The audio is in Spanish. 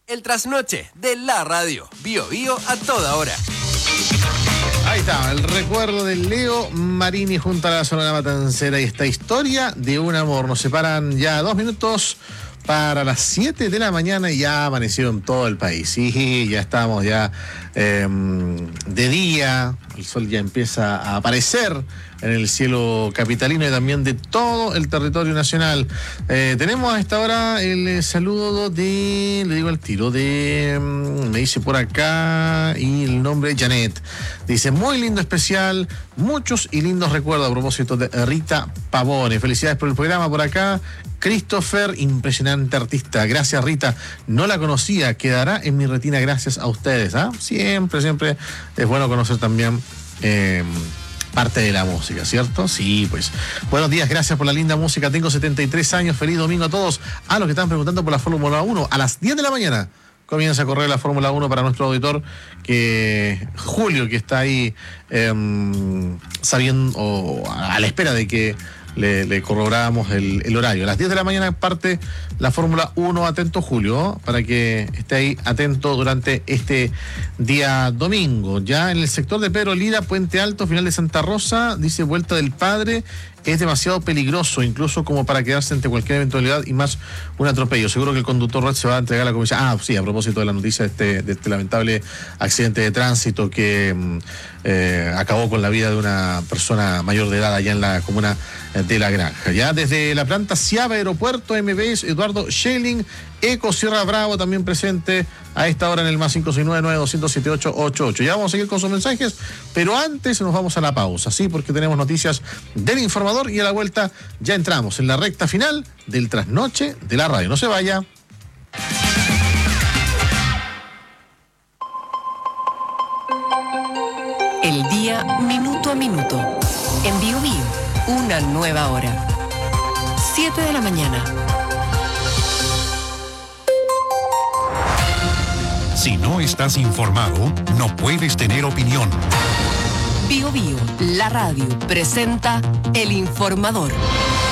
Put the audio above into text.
El trasnoche de la radio. Bio Bio a toda hora. Ahí está, el recuerdo de Leo Marini junto a la Sonora Matancera y esta historia de un amor. Nos separan ya 2 minutos para las 7 de la mañana y ya amaneció en todo el país. Sí, ya estamos ya de día, el sol ya empieza a aparecer en el cielo capitalino y también de todo el territorio nacional. Tenemos a esta hora el saludo de, le digo al tiro, me dice por acá, y el nombre Janet. Dice, muy lindo especial, muchos y lindos recuerdos a propósito de Rita Pavone. Felicidades por el programa por acá. Christopher, impresionante artista. Gracias, Rita. No la conocía, quedará en mi retina gracias a ustedes. Siempre es bueno conocer también parte de la música, ¿cierto? Sí, pues. Buenos días, gracias por la linda música. Tengo 73 años. Feliz domingo a todos. A los que están preguntando por la Fórmula 1, a las 10 de la mañana comienza a correr la Fórmula 1 para nuestro auditor, Julio, que está ahí sabiendo, o a la espera de que le corroboramos el horario. A las 10 de la mañana parte la Fórmula 1. Atento, Julio, para que esté ahí atento durante este día domingo. Ya en el sector de Pedro Lira, Puente Alto, final de Santa Rosa, dice Vuelta del Padre, es demasiado peligroso, incluso como para quedarse ante cualquier eventualidad y más un atropello. Seguro que el conductor Red se va a entregar a la comisión. Sí, a propósito de la noticia de este lamentable accidente de tránsito que acabó con la vida de una persona mayor de edad allá en la comuna de La Granja. Ya desde la planta Ciaba Aeropuerto, MBS, Eduardo Schelling, Eco Sierra Bravo también presente a esta hora en el más 569-9200-7888. Ya vamos a seguir con sus mensajes, pero antes nos vamos a la pausa, ¿sí? Porque tenemos noticias del informador y a la vuelta ya entramos en la recta final del trasnoche de la radio. No se vaya. El día minuto a minuto. En Bio Bio, una nueva hora. 7 de la mañana. Si no estás informado, no puedes tener opinión. Bio Bio, la radio, presenta El Informador.